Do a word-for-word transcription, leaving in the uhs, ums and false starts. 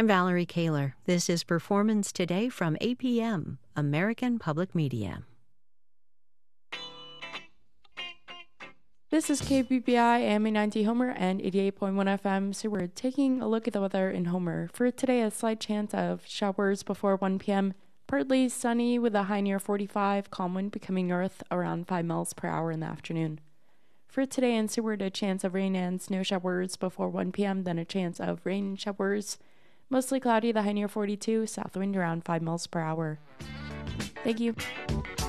I'm Valerie Kaler. This is Performance Today from A P M, American Public Media. This is K B B I, A M A ninety Homer and eighty-eight point one F M. So we're taking a look at the weather in Homer. For today, a slight chance of showers before one p.m. Partly sunny with a high near forty-five, calm wind becoming north around five miles per hour in the afternoon. For today in Seward, a chance of rain and snow showers before one p.m., then a chance of rain showers. Mostly cloudy, the high near forty-two, south wind around five miles per hour. Thank you.